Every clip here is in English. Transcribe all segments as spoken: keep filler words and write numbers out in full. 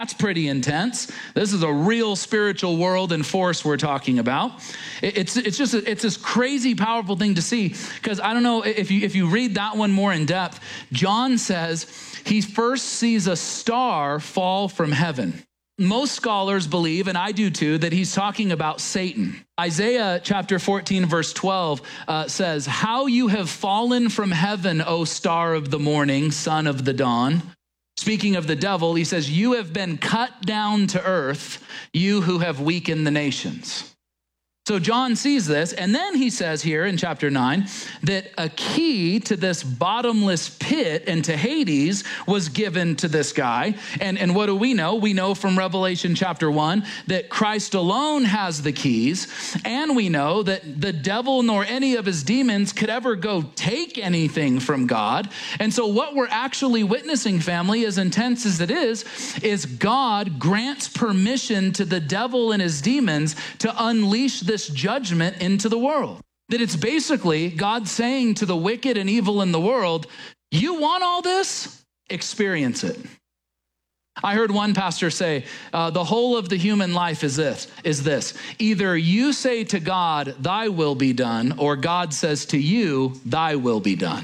That's pretty intense. This is a real spiritual world and force we're talking about. It's it's just a, it's this crazy powerful thing to see, because I don't know if you if you read that one more in depth. John says he first sees a star fall from heaven. Most scholars believe, and I do too, that he's talking about Satan. Isaiah chapter fourteen, verse twelve uh, says, "How you have fallen from heaven, O star of the morning, son of the dawn." Speaking of the devil, he says, "You have been cut down to earth, you who have weakened the nations." So John sees this, and then he says here in chapter nine that a key to this bottomless pit and to Hades was given to this guy. And, and what do we know? We know from Revelation chapter one that Christ alone has the keys, and we know that the devil nor any of his demons could ever go take anything from God. And so what we're actually witnessing, family, as intense as it is, is God grants permission to the devil and his demons to unleash this judgment into the world. That it's basically God saying to the wicked and evil in the world, you want all this? Experience it. I heard one pastor say, uh, the whole of the human life is this, is this. Either you say to God, thy will be done, or God says to you, thy will be done.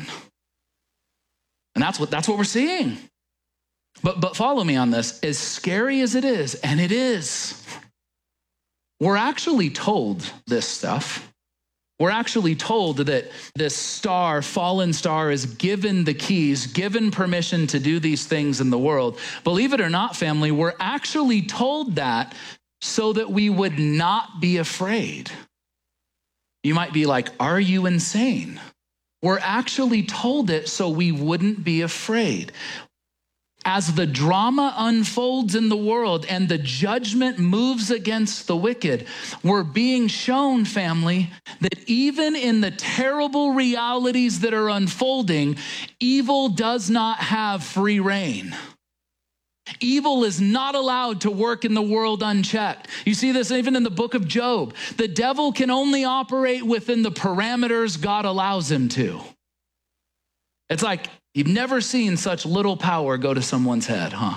And that's what, that's what we're seeing. But, but follow me on this. As scary as it is, and it is, we're actually told this stuff. We're actually told that this star, fallen star, is given the keys, given permission to do these things in the world. Believe it or not, family, we're actually told that so that we would not be afraid. You might be like, are you insane? We're actually told it so we wouldn't be afraid. As the drama unfolds in the world and the judgment moves against the wicked, we're being shown, family, that even in the terrible realities that are unfolding, evil does not have free reign. Evil is not allowed to work in the world unchecked. You see this even in the book of Job. The devil can only operate within the parameters God allows him to. It's like, you've never seen such little power go to someone's head, huh?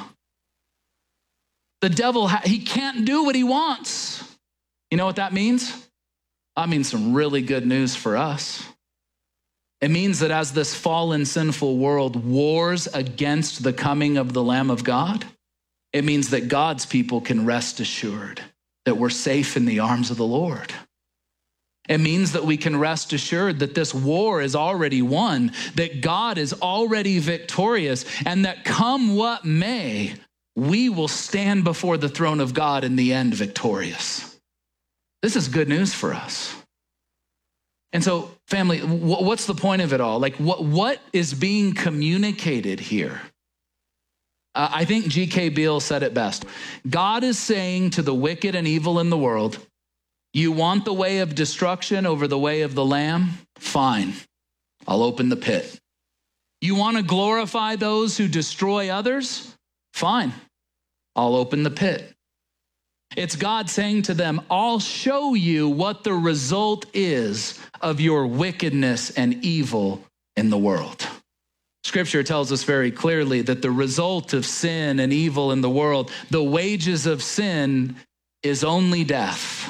The devil, he can't do what he wants. You know what that means? I mean, some really good news for us. It means that as this fallen, sinful world wars against the coming of the Lamb of God, it means that God's people can rest assured that we're safe in the arms of the Lord. It means that we can rest assured that this war is already won, that God is already victorious, and that come what may, we will stand before the throne of God in the end victorious. This is good news for us. And so, family, what's the point of it all? Like, what, what is being communicated here? Uh, I think G K Beale said it best. God is saying to the wicked and evil in the world, you want the way of destruction over the way of the Lamb? Fine, I'll open the pit. You want to glorify those who destroy others? Fine, I'll open the pit. It's God saying to them, I'll show you what the result is of your wickedness and evil in the world. Scripture tells us very clearly that the result of sin and evil in the world, the wages of sin, is only death.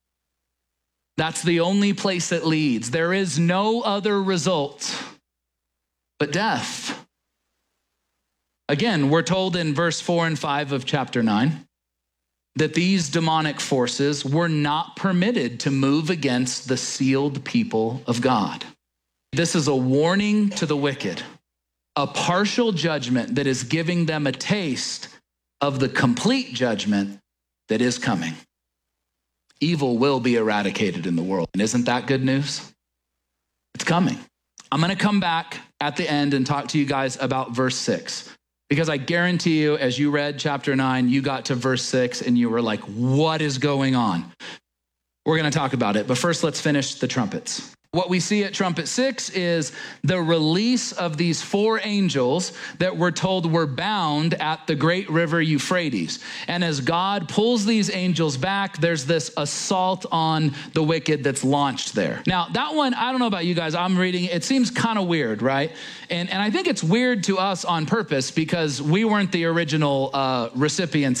That's the only place it leads. There is no other result but death. Again, we're told in verse four and five of chapter nine that these demonic forces were not permitted to move against the sealed people of God. This is a warning to the wicked, a partial judgment that is giving them a taste of the complete judgment that is coming. Evil will be eradicated in the world. And isn't that good news? It's coming. I'm going to come back at the end and talk to you guys about verse six, because I guarantee you, as you read chapter nine, you got to verse six and you were like, what is going on? We're going to talk about it. But first, let's finish the trumpets. What we see at trumpet six is the release of these four angels that we're told were bound at the great river Euphrates. And as God pulls these angels back, there's this assault on the wicked that's launched there. Now, that one, I don't know about you guys, I'm reading, it seems kind of weird, right? And, and I think it's weird to us on purpose because we weren't the original uh, recipients